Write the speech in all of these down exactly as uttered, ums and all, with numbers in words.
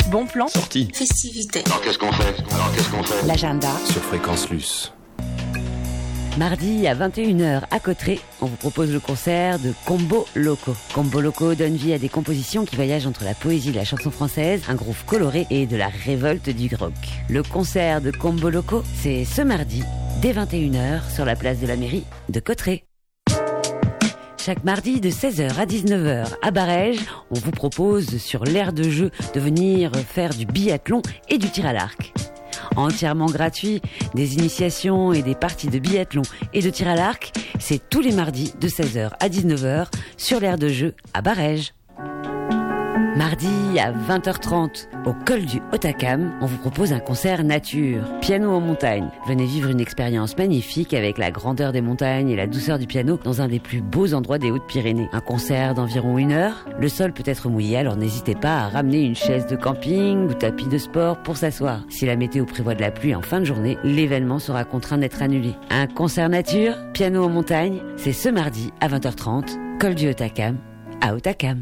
Bon plan. Sortie. Festivité. Alors qu'est-ce qu'on fait Alors qu'est-ce qu'on fait L'agenda. Sur Fréquence Luce. Mardi à vingt et une heures à Cauterets, on vous propose le concert de Combo Loco. Combo Loco donne vie à des compositions qui voyagent entre la poésie de la chanson française, un groove coloré et de la révolte du rock. Le concert de Combo Loco, c'est ce mardi, dès vingt et une heures, sur la place de la mairie de Cauterets. Chaque mardi de seize heures à dix-neuf heures à Barèges, on vous propose sur l'aire de jeu de venir faire du biathlon et du tir à l'arc. Entièrement gratuit, des initiations et des parties de biathlon et de tir à l'arc, c'est tous les mardis de seize heures à dix-neuf heures sur l'aire de jeu à Barèges. Mardi à vingt heures trente, au col du Hautacam, on vous propose un concert nature, piano en montagne. Venez vivre une expérience magnifique avec la grandeur des montagnes et la douceur du piano dans un des plus beaux endroits des Hautes-Pyrénées. Un concert d'environ une heure. Le sol peut être mouillé, alors n'hésitez pas à ramener une chaise de camping ou tapis de sport pour s'asseoir. Si la météo prévoit de la pluie en fin de journée, l'événement sera contraint d'être annulé. Un concert nature, piano en montagne, c'est ce mardi à vingt heures trente, col du Hautacam, à Hautacam.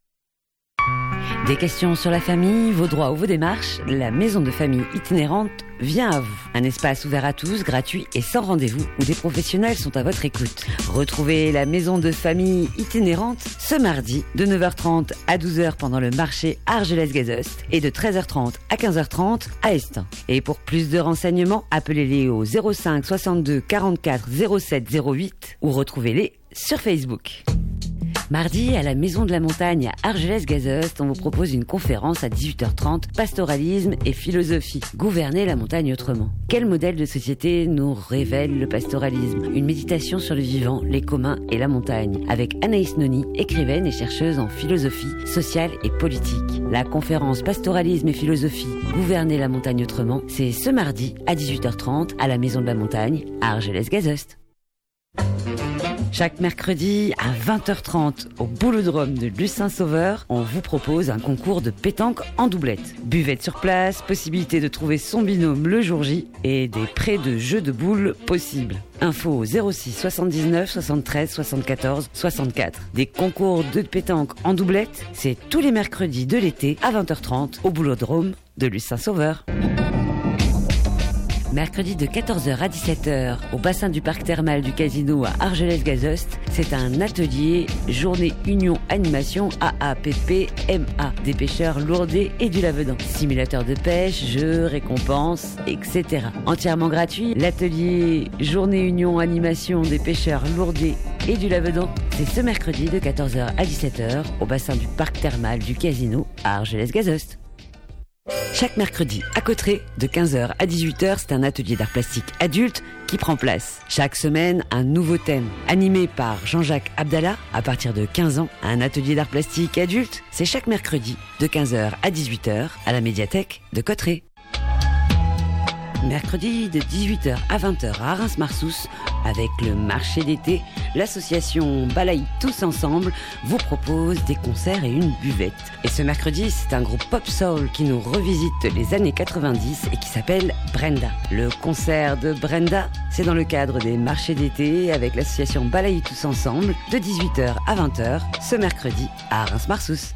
Des questions sur la famille, vos droits ou vos démarches, la maison de famille itinérante vient à vous. Un espace ouvert à tous, gratuit et sans rendez-vous, où des professionnels sont à votre écoute. Retrouvez la maison de famille itinérante ce mardi de neuf heures trente à douze heures pendant le marché Argelès-Gazost et de treize heures trente à quinze heures trente à Estin. Et pour plus de renseignements, appelez-les au zéro cinq soixante-deux quarante-quatre zéro sept zéro huit ou retrouvez-les sur Facebook. Mardi, à la Maison de la Montagne à Argelès-Gazost, on vous propose une conférence à dix-huit heures trente, pastoralisme et philosophie. Gouverner la montagne autrement. Quel modèle de société nous révèle le pastoralisme ? Une méditation sur le vivant, les communs et la montagne, avec Anaïs Noni, écrivaine et chercheuse en philosophie sociale et politique. La conférence Pastoralisme et philosophie, Gouverner la montagne autrement, c'est ce mardi à dix-huit heures trente à la Maison de la Montagne à Argelès-Gazost. Chaque mercredi à vingt heures trente au Boulodrome de Lucin-Sauveur, on vous propose un concours de pétanque en doublette. Buvette sur place, possibilité de trouver son binôme le jour J et des prêts de jeux de boules possibles. Info au zéro six soixante-dix-neuf soixante-treize soixante-quatorze soixante-quatre. Des concours de pétanque en doublette, c'est tous les mercredis de l'été à vingt heures trente au Boulodrome de Lucin-Sauveur. Mercredi de quatorze heures à dix-sept heures, au bassin du parc thermal du Casino à Argelès-Gazost, c'est un atelier Journée Union Animation A A P P M A, des pêcheurs lourdés et du Lavedan. Simulateur de pêche, jeux, récompenses, et cetera. Entièrement gratuit, l'atelier Journée Union Animation des pêcheurs lourdés et du Lavedan, c'est ce mercredi de quatorze heures à dix-sept heures, au bassin du parc thermal du Casino à Argelès-Gazost. Chaque mercredi, à Cauterets, de quinze heures à dix-huit heures, c'est un atelier d'art plastique adulte qui prend place. Chaque semaine, un nouveau thème. Animé par Jean-Jacques Abdallah, à partir de quinze ans, un atelier d'art plastique adulte, c'est chaque mercredi, de quinze heures à dix-huit heures, à la médiathèque de Cauterets. Mercredi de dix-huit heures à vingt heures à Reims-Marsous, avec le marché d'été, l'association Balaye Tous Ensemble vous propose des concerts et une buvette. Et ce mercredi, c'est un groupe pop soul qui nous revisite les années quatre-vingt-dix et qui s'appelle Brenda. Le concert de Brenda, c'est dans le cadre des marchés d'été avec l'association Balaye Tous Ensemble de dix-huit heures à vingt heures ce mercredi à Reims-Marsous.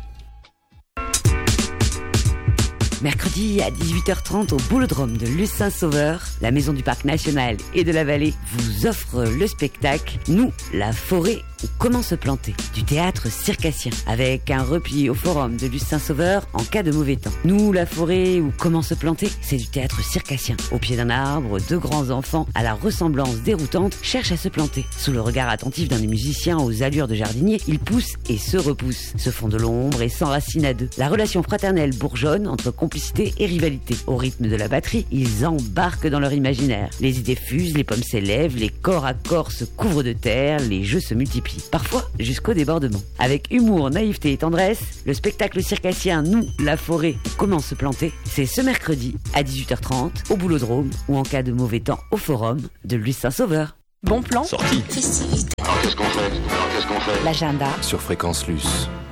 Mercredi à dix-huit heures trente au Boulodrome de Lucin-Sauveur, la maison du parc national et de la vallée vous offre le spectacle Nous, la forêt ou comment se planter, du théâtre circassien, avec un repli au forum de Lucin-Sauveur en cas de mauvais temps. Nous, la forêt ou comment se planter, c'est du théâtre circassien. Au pied d'un arbre, deux grands enfants à la ressemblance déroutante cherchent à se planter. Sous le regard attentif d'un des musiciens aux allures de jardinier, ils poussent et se repoussent, se font de l'ombre et s'enracinent à deux. La relation fraternelle bourgeonne entre complicité et rivalité. Au rythme de la batterie, ils embarquent dans leur imaginaire. Les idées fusent, les pommes s'élèvent, les corps à corps se couvrent de terre, les jeux se multiplient, parfois jusqu'au débordement. Avec humour, naïveté et tendresse, le spectacle circassien Nous, la forêt, comment se planter, c'est ce mercredi à dix-huit heures trente au Boulodrome ou en cas de mauvais temps au forum de Lucin-Sauveur. Bon plan. Sortie. Festivité. Alors qu'est-ce qu'on fait Alors qu'est-ce qu'on fait L'agenda. Sur Fréquence Luce.